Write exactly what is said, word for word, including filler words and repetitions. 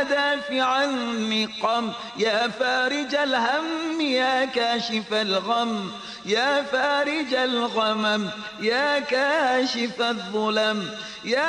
دافع النقم، يا فارج الهم يا كاشف الغم، يا فارج الغمم يا كاشف الظلم، يا